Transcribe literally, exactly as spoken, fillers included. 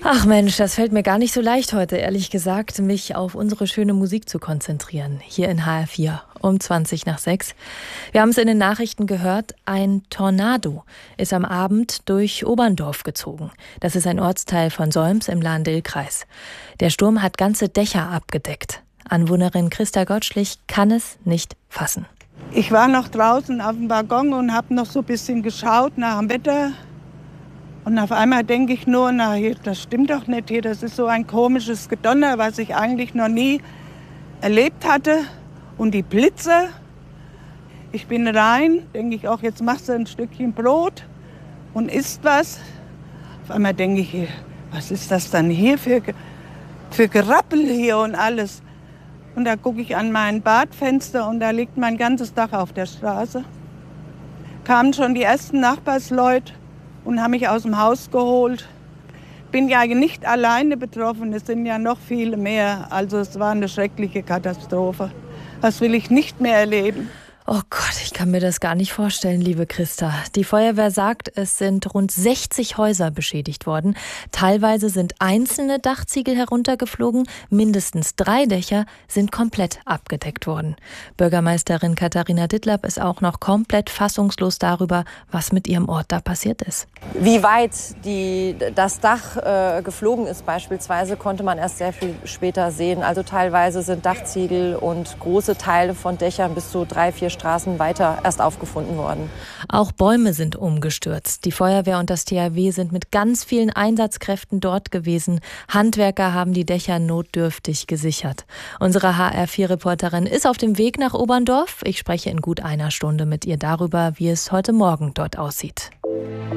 Ach Mensch, das fällt mir gar nicht so leicht heute, ehrlich gesagt, mich auf unsere schöne Musik zu konzentrieren. Hier in H R vier um zwanzig nach sechs. Wir haben es in den Nachrichten gehört, ein Tornado ist am Abend durch Oberndorf gezogen. Das ist ein Ortsteil von Solms im Lahn-Dill-Kreis. Der Sturm hat ganze Dächer abgedeckt. Anwohnerin Christa Gottschlich kann es nicht fassen. Ich war noch draußen auf dem Waggon und habe noch so ein bisschen geschaut nach dem Wetter. Und auf einmal denke ich nur, na, hier, das stimmt doch nicht hier. Das ist so ein komisches Gedonner, was ich eigentlich noch nie erlebt hatte. Und die Blitze. Ich bin rein, denke ich auch, jetzt machst du ein Stückchen Brot und isst was. Auf einmal denke ich, was ist das dann hier für, für Gerappel hier und alles. Und da gucke ich an mein Badfenster und da liegt mein ganzes Dach auf der Straße. Kamen schon die ersten Nachbarsleute und haben mich aus dem Haus geholt. Bin ja nicht alleine betroffen, es sind ja noch viele mehr. Also es war eine schreckliche Katastrophe. Das will ich nicht mehr erleben. Oh Gott, ich kann mir das gar nicht vorstellen, liebe Christa. Die Feuerwehr sagt, es sind rund sechzig Häuser beschädigt worden. Teilweise sind einzelne Dachziegel heruntergeflogen. Mindestens drei Dächer sind komplett abgedeckt worden. Bürgermeisterin Katharina Dittlap ist auch noch komplett fassungslos darüber, was mit ihrem Ort da passiert ist. Wie weit die, das Dach äh, geflogen ist beispielsweise, konnte man erst sehr viel später sehen. Also teilweise sind Dachziegel und große Teile von Dächern bis zu drei, vier Straßen weiter erst aufgefunden worden. Auch Bäume sind umgestürzt. Die Feuerwehr und das T H W sind mit ganz vielen Einsatzkräften dort gewesen. Handwerker haben die Dächer notdürftig gesichert. Unsere H R vier Reporterin ist auf dem Weg nach Oberndorf. Ich spreche in gut einer Stunde mit ihr darüber, wie es heute Morgen dort aussieht.